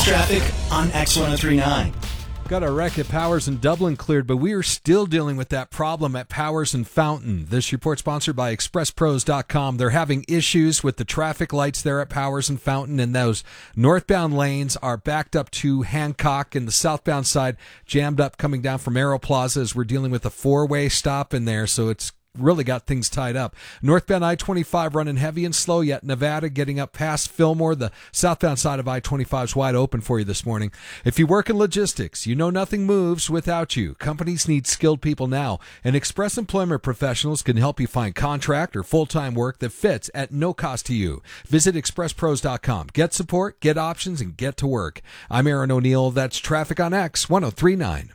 News traffic on X1039. Got our wreck at Powers in Dublin cleared, but we are still dealing with that problem at Powers and Fountain. This report sponsored by ExpressPros.com. They're having issues with the traffic lights there at Powers and Fountain, and those northbound lanes are backed up to Hancock, and the southbound side jammed up coming down from Aero Plaza as we're dealing with a four-way stop in there, so it's really got things tied up. Northbound I-25 running heavy and slow yet. Nevada getting up past Fillmore. The southbound side of I-25 is wide open for you this morning. If you work in logistics, you know nothing moves without you. Companies need skilled people now, and Express Employment Professionals can help you find contract or full-time work that fits at no cost to you. Visit ExpressPros.com. Get support, get options, and get to work. I'm Aaron O'Neill. That's Traffic on X 1039.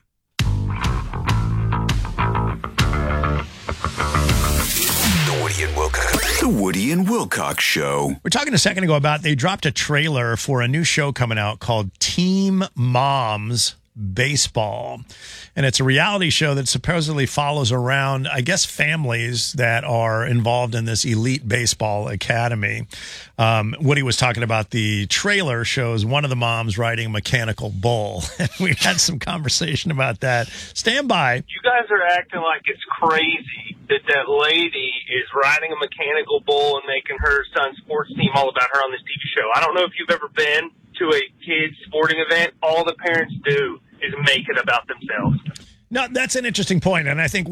The Woody and Wilcox Show. We're talking a second ago about they dropped a trailer for a new show coming out called Team Moms Baseball. And it's a reality show that supposedly follows around, I guess, families that are involved in this elite baseball academy. Woody was talking about the trailer shows one of the moms riding a mechanical bull. And we had some conversation about that. Stand by. You guys are acting like it's crazy that lady is riding a mechanical bull and making her son's sports team all about her on this TV show. I don't know if you've ever been to a kid's sporting event. All the parents do is make it about themselves. No, that's an interesting point, and I think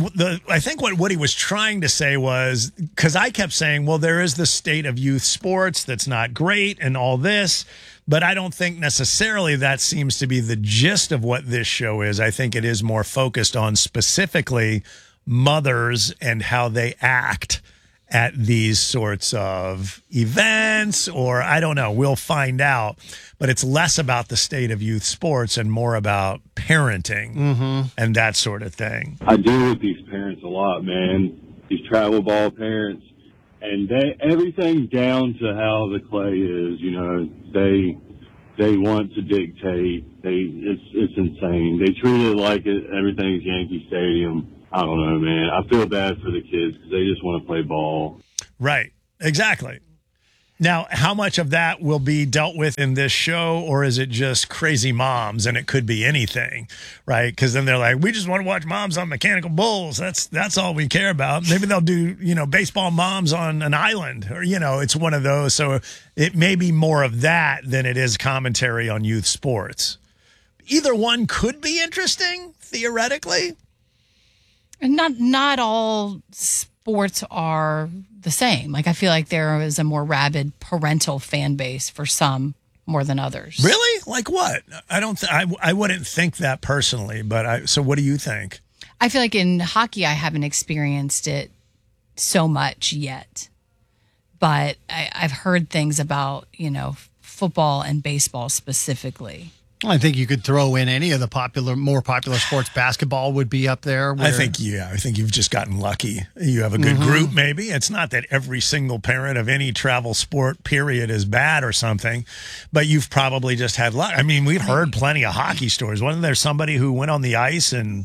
I think what Woody was trying to say was, because I kept saying, well, there is the state of youth sports that's not great and all this, but I don't think necessarily that seems to be the gist of what this show is. I think it is more focused on specifically mothers and how they act at these sorts of events, or I don't know, we'll find out. But it's less about the state of youth sports and more about parenting and that sort of thing. I deal with these parents a lot, man. These travel ball parents, and everything down to how the clay is. You know, they want to dictate. It's insane. They treat it like everything's Yankee Stadium. I don't know, man. I feel bad for the kids because they just want to play ball. Right. Exactly. Now, how much of that will be dealt with in this show, or is it just crazy moms and it could be anything, right? Because then they're like, we just want to watch moms on mechanical bulls. That's all we care about. Maybe they'll do, baseball moms on an island, or, it's one of those. So it may be more of that than it is commentary on youth sports. Either one could be interesting, theoretically. And not all sports are the same. Like, I feel like there is a more rabid parental fan base for some more than others. Really? Like what? I wouldn't think that personally, but so what do you think? I feel like in hockey, I haven't experienced it so much yet, but I've heard things about, football and baseball specifically. I think you could throw in any of the more popular sports. Basketball would be up there. I think you've just gotten lucky. You have a good group, maybe. It's not that every single parent of any travel sport, period, is bad or something, but you've probably just had luck. I mean, we've heard plenty of hockey stories. Wasn't there somebody who went on the ice and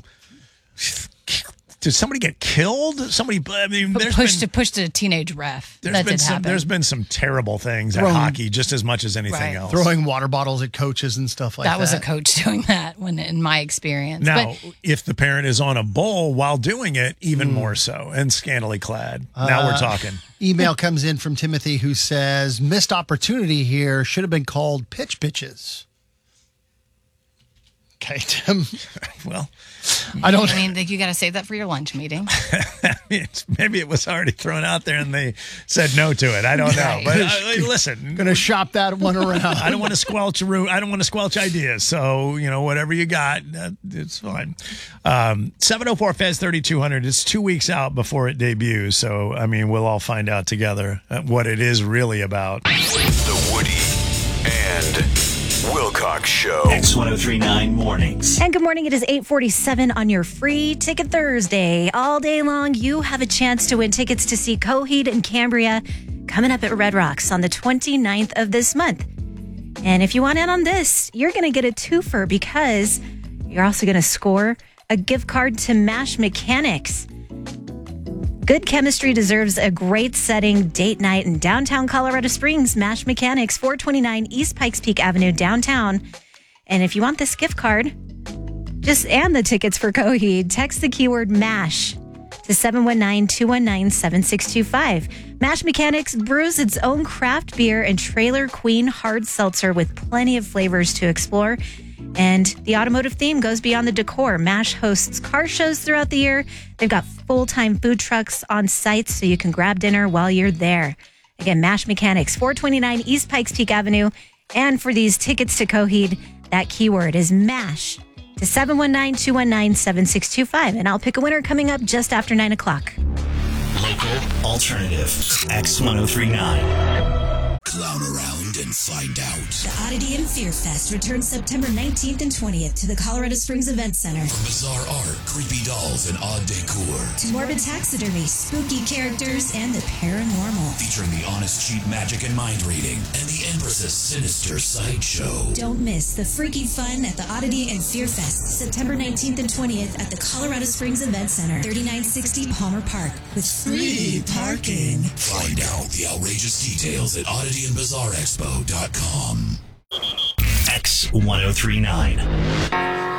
did somebody get killed? Pushed a teenage ref. There's been some terrible things at hockey, just as much as anything else. Throwing water bottles at coaches and stuff like that. That was a coach doing that in my experience. Now, if the parent is on a bull while doing it, even more so, and scantily clad. Now we're talking. Email comes in from Timothy who says, missed opportunity here, should have been called pitch bitches. Okay, Tim. Well, I mean, you got to save that for your lunch meeting. Maybe it was already thrown out there and they said no to it. I don't know. But listen, going to shop that one around. I don't want to squelch ideas. So, whatever you got, it's fine. 704 Fez 3200. It's 2 weeks out before it debuts. So, I mean, we'll all find out together what it is really about. The Woody and Wilcox Show. X1039 Mornings. And good morning. It is 8:47 on your free ticket Thursday. All day long, you have a chance to win tickets to see Coheed and Cambria coming up at Red Rocks on the 29th of this month. And if you want in on this, you're going to get a twofer because you're also going to score a gift card to MASH Mechanics. Good chemistry deserves a great setting date night in downtown Colorado Springs. MASH Mechanics, 429 East Pikes Peak Avenue, downtown. And if you want this gift card, and the tickets for Coheed, text the keyword MASH to 719-219-7625. MASH Mechanics brews its own craft beer and Trailer Queen hard seltzer with plenty of flavors to explore. And the automotive theme goes beyond the decor. MASH hosts car shows throughout the year. They've got full-time food trucks on site so you can grab dinner while you're there. Again, MASH Mechanics, 429 East Pikes Peak Avenue. And for these tickets to Coheed, that keyword is MASH to 719-219-7625. And I'll pick a winner coming up just after 9 o'clock. Local, alternative, X1039. Clown around and find out. The Oddity and Fear Fest returns September 19th and 20th to the Colorado Springs Event Center. From bizarre art, creepy dolls, and odd decor, to morbid taxidermy, spooky characters, and the paranormal. featuring the honest cheat magic and mind reading, and the Empress's sinister sideshow. Don't miss the freaky fun at the Oddity and Fear Fest, September 19th and 20th at the Colorado Springs Event Center, 3960 Palmer Park, with free parking. Find out the outrageous details at oddityandbizarreexpo.com. X1039.